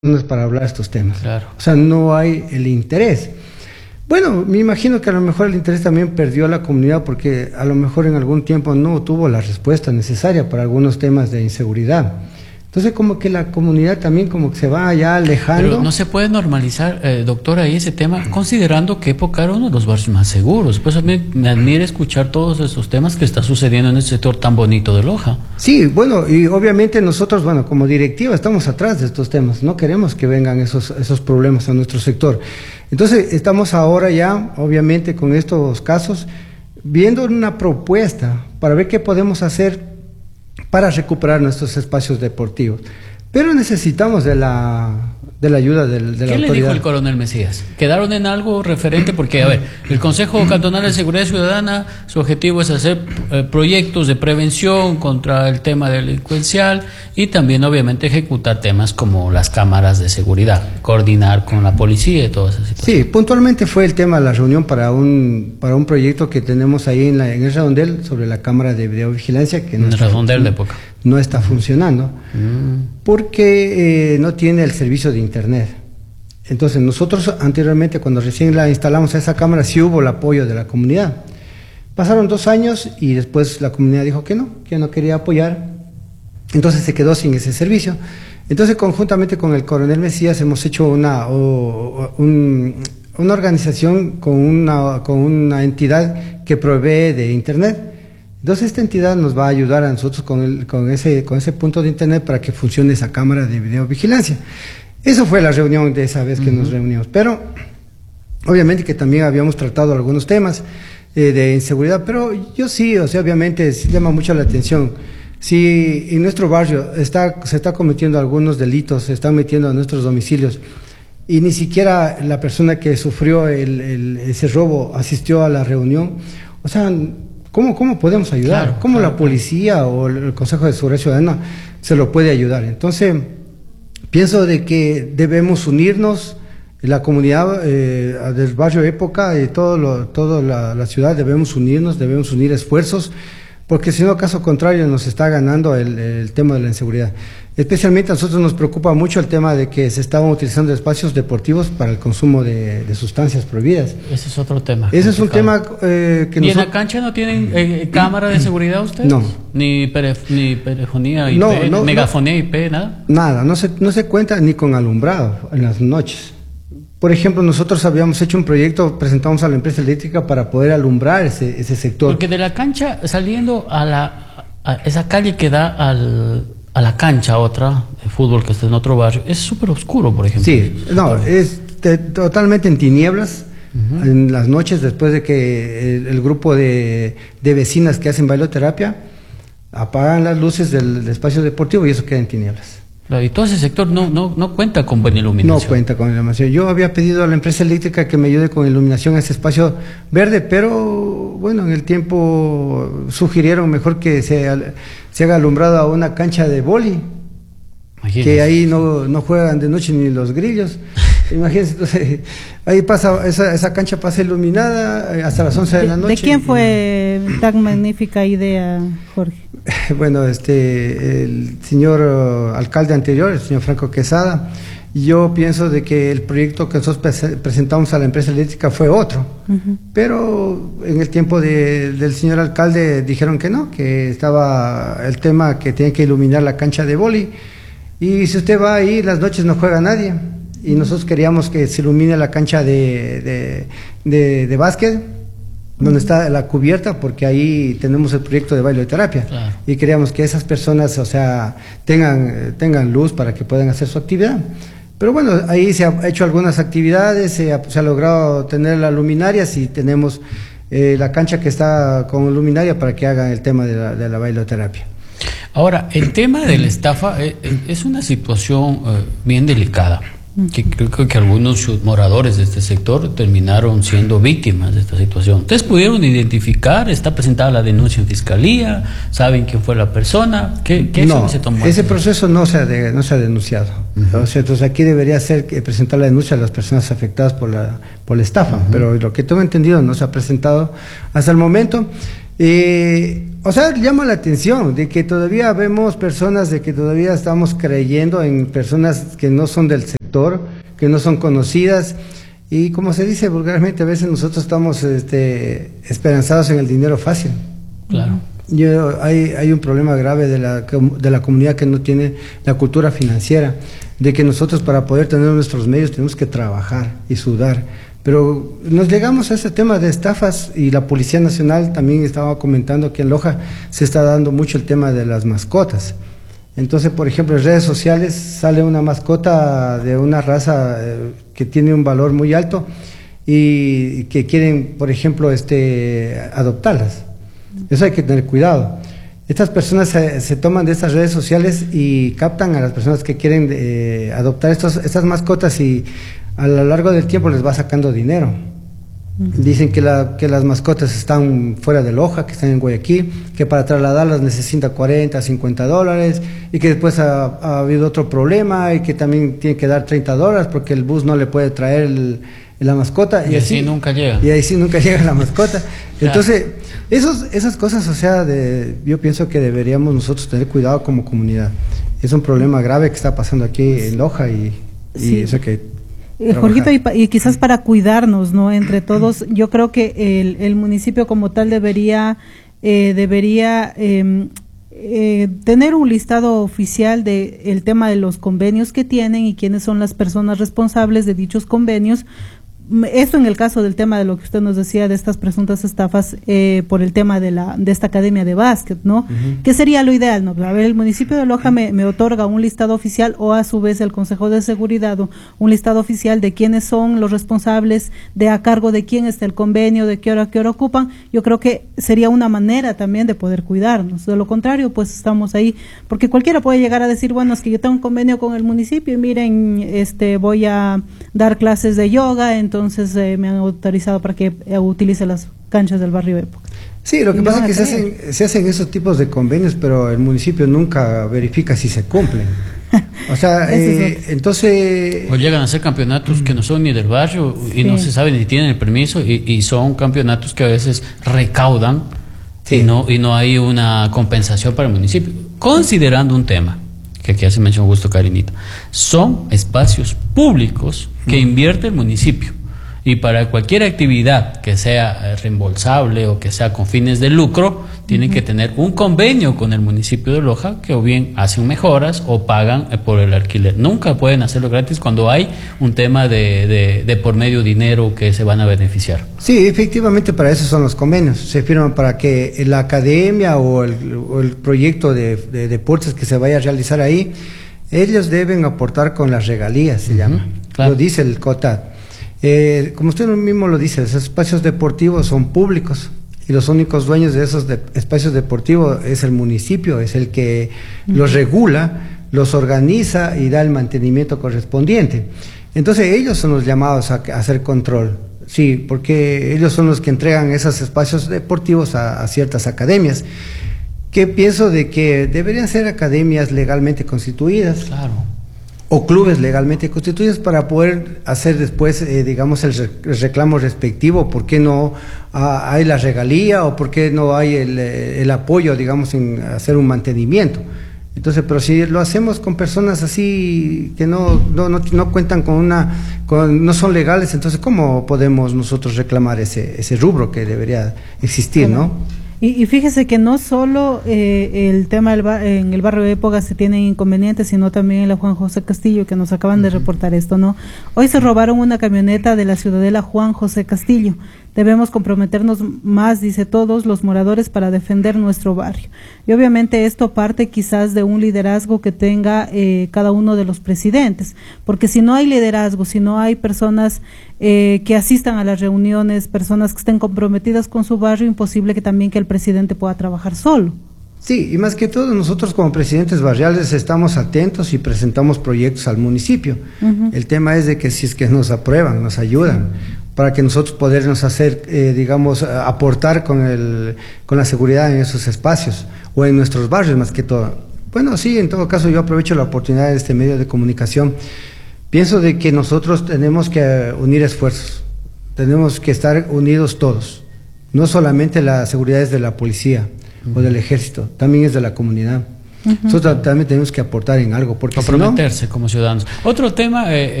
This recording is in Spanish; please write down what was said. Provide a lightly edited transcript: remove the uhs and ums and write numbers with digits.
para hablar de estos temas. Claro. O sea, no hay el interés. Bueno, me imagino que a lo mejor el interés también perdió la comunidad porque a lo mejor en algún tiempo no tuvo la respuesta necesaria para algunos temas de inseguridad. Entonces como que la comunidad también como que se va ya alejando. Pero no se puede normalizar, doctor, ahí ese tema, considerando que Época era uno de los barrios más seguros. Pues a mí me admira escuchar todos esos temas que está sucediendo en este sector tan bonito de Loja. Sí, bueno, y obviamente nosotros, bueno, como directiva estamos atrás de estos temas, no queremos que vengan esos problemas a nuestro sector. Entonces estamos ahora ya, obviamente, con estos casos, viendo una propuesta para ver qué podemos hacer para recuperar nuestros espacios deportivos. Pero necesitamos de la ayuda de la autoridad. ¿Qué le dijo el coronel Mesías? ¿Quedaron en algo referente? Porque, a ver, el Consejo Cantonal de Seguridad Ciudadana, su objetivo es hacer proyectos de prevención contra el tema delincuencial y también, obviamente, ejecutar temas como las cámaras de seguridad, coordinar con la policía y todas esas situaciones. Sí, puntualmente fue el tema de la reunión para un proyecto que tenemos ahí en el redondel sobre la cámara de videovigilancia que no está funcionando porque no tiene el servicio de internet. Entonces nosotros anteriormente, cuando recién la instalamos a esa cámara, sí hubo el apoyo de la comunidad. Pasaron 2 años y después la comunidad dijo que no quería apoyar, entonces se quedó sin ese servicio. Entonces conjuntamente con el coronel Mesías hemos hecho una organización con una entidad que provee de internet. Entonces esta entidad nos va a ayudar a nosotros con ese punto de internet para que funcione esa cámara de videovigilancia. Eso fue la reunión de esa vez que nos reunimos, pero obviamente que también habíamos tratado algunos temas de inseguridad, pero yo sí, o sea, obviamente sí llama mucho la atención. Si en nuestro barrio se está cometiendo algunos delitos, se están metiendo a nuestros domicilios y ni siquiera la persona que sufrió ese robo asistió a la reunión, o sea, ¿cómo podemos ayudar? Claro, ¿Cómo la policía o el Consejo de Seguridad Ciudadana se lo puede ayudar? Entonces, pienso de que debemos unirnos, la comunidad del barrio Época y toda la ciudad debemos unirnos, debemos unir esfuerzos, porque si no, caso contrario, nos está ganando el tema de la inseguridad. Especialmente a nosotros nos preocupa mucho el tema de que se estaban utilizando espacios deportivos para el consumo de sustancias prohibidas. Ese es otro tema. Ese es un tema que ¿Y en la cancha no tienen cámara de seguridad ustedes? No. Ni perifonía IP, megafonía IP, nada. Nada, no se cuenta ni con alumbrado en las noches. Por ejemplo, nosotros habíamos hecho un proyecto, presentamos a la empresa eléctrica para poder alumbrar ese sector. Porque de la cancha, saliendo a esa calle que da a la cancha otra, de fútbol que está en otro barrio, es súper oscuro, por ejemplo. Sí, no, es totalmente en tinieblas. En las noches, después de que el grupo de vecinas que hacen bailoterapia apagan las luces del espacio deportivo y eso queda en tinieblas. Y todo ese sector no cuenta con buena iluminación. No cuenta con iluminación. Yo había pedido a la empresa eléctrica que me ayude con iluminación a ese espacio verde, pero bueno, en el tiempo sugirieron mejor que se haga alumbrado a una cancha de vóley. Imagínense. Que ahí no juegan de noche ni los grillos. Imagínense, entonces, ahí pasa, esa cancha pasa iluminada hasta las 11 de la noche. ¿De quién fue tan magnífica idea, Jorge? Bueno, el señor alcalde anterior, el señor Franco Quesada. Yo pienso de que el proyecto que nosotros presentamos a la empresa eléctrica fue otro, pero en el tiempo del señor alcalde dijeron que no, que estaba el tema que tiene que iluminar la cancha de vóley, y si usted va ahí, las noches no juega nadie, y nosotros queríamos que se ilumine la cancha de básquet, donde está la cubierta, porque ahí tenemos el proyecto de bailoterapia. Claro. Y queríamos que esas personas, o sea, tengan luz para que puedan hacer su actividad. Pero bueno, ahí se ha hecho algunas actividades, se ha logrado tener las luminarias y tenemos la cancha que está con luminaria para que hagan el tema de la bailoterapia. Ahora, el tema de la estafa es una situación bien delicada, que creo que algunos moradores de este sector terminaron siendo víctimas de esta situación. ¿Ustedes pudieron identificar? ¿Está presentada la denuncia en fiscalía? ¿Saben quién fue la persona? ¿Qué no, se tomó? Ese proceso no se ha denunciado. O sea, entonces aquí debería ser que presentar la denuncia a las personas afectadas por la estafa, pero lo que tengo entendido no se ha presentado hasta el momento. O sea, llama la atención de que todavía vemos personas, de que todavía estamos creyendo en personas que no son del sector, que no son conocidas, y como se dice vulgarmente, a veces nosotros estamos esperanzados en el dinero fácil. Claro. Hay un problema grave de la comunidad que no tiene la cultura financiera, de que nosotros para poder tener nuestros medios tenemos que trabajar y sudar. Pero nos llegamos a ese tema de estafas, y la Policía Nacional también estaba comentando que en Loja se está dando mucho el tema de las mascotas. Entonces, por ejemplo, en redes sociales sale una mascota de una raza que tiene un valor muy alto y que quieren, por ejemplo, adoptarlas. Eso hay que tener cuidado. Estas personas se toman de estas redes sociales y captan a las personas que quieren adoptar estas mascotas, y a lo largo del tiempo les va sacando dinero. Dicen que las mascotas están fuera de Loja, que están en Guayaquil, que para trasladarlas necesita 40, 50 dólares, y que después ha habido otro problema, y que también tiene que dar $30 porque el bus no le puede traer la mascota. Y así nunca llega. Y así nunca llega la mascota. Entonces, esas cosas, o sea, yo pienso que deberíamos nosotros tener cuidado como comunidad. Es un problema grave que está pasando aquí en Loja, y eso que... Jorgito, y quizás para cuidarnos, ¿no? Entre todos, yo creo que el municipio como tal debería tener un listado oficial de el tema de los convenios que tienen y quiénes son las personas responsables de dichos convenios. Esto en el caso del tema de lo que usted nos decía de estas presuntas estafas por el tema de esta academia de básquet, ¿no? ¿Qué sería lo ideal? ¿No? A ver, el municipio de Loja me otorga un listado oficial, o a su vez el Consejo de Seguridad un listado oficial de quiénes son los responsables, de a cargo de quién está el convenio, de qué hora ocupan. Yo creo que sería una manera también de poder cuidarnos. De lo contrario, pues estamos ahí, porque cualquiera puede llegar a decir, bueno, es que yo tengo un convenio con el municipio y miren, voy a dar clases de yoga, entonces me han autorizado para que utilice las canchas del barrio Época. Sí, lo que pasa es que se hacen esos tipos de convenios, pero el municipio nunca verifica si se cumplen. O sea, entonces... O llegan a ser campeonatos que no son ni del barrio y no se sabe ni tienen el permiso, y son campeonatos que a veces recaudan y no hay una compensación para el municipio. Considerando un tema que aquí hace mención justo Karinita, son espacios públicos que invierte el municipio, y para cualquier actividad que sea reembolsable o que sea con fines de lucro, tienen que tener un convenio con el municipio de Loja, que o bien hacen mejoras o pagan por el alquiler. Nunca pueden hacerlo gratis cuando hay un tema de por medio dinero que se van a beneficiar. Sí, efectivamente, para eso son los convenios. Se firman para que la academia o el proyecto de deportes que se vaya a realizar ahí, ellos deben aportar con las regalías, se llama. Claro. Lo dice el COTAD. Como usted mismo lo dice, los espacios deportivos son públicos, y los únicos dueños de esos espacios deportivos es el municipio, es el que los regula, los organiza y da el mantenimiento correspondiente. Entonces ellos son los llamados a hacer control, sí, porque ellos son los que entregan esos espacios deportivos a ciertas academias, que pienso de que deberían ser academias legalmente constituidas. Claro. O clubes legalmente constituidos, para poder hacer después, digamos, el reclamo respectivo. ¿Por qué no hay la regalía, o por qué no hay el apoyo, digamos, en hacer un mantenimiento? Entonces, pero si lo hacemos con personas así que no cuentan no son legales, entonces ¿cómo podemos nosotros reclamar ese rubro que debería existir, ¿no? Y fíjese que no solo el tema en el barrio de Época se tienen inconvenientes, sino también en la Juan José Castillo, que nos acaban de reportar esto, ¿no? Hoy se robaron una camioneta de la ciudadela Juan José Castillo. Debemos comprometernos más, dice, todos los moradores, para defender nuestro barrio. Y obviamente esto parte quizás de un liderazgo que tenga cada uno de los presidentes, porque si no hay liderazgo, si no hay personas que asistan a las reuniones, personas que estén comprometidas con su barrio, imposible que también que el presidente pueda trabajar solo. Sí, y más que todo nosotros como presidentes barriales estamos atentos y presentamos proyectos al municipio. El tema es de que si es que nos aprueban, nos ayudan, para que nosotros podernos hacer, digamos, aportar con la seguridad en esos espacios o en nuestros barrios más que todo. Bueno, sí, en todo caso yo aprovecho la oportunidad de este medio de comunicación. Pienso de que nosotros tenemos que unir esfuerzos, tenemos que estar unidos todos. No solamente la seguridad es de la policía o del ejército, también es de la comunidad. Nosotros también tenemos que aportar en algo, porque comprometerse como ciudadanos. Otro tema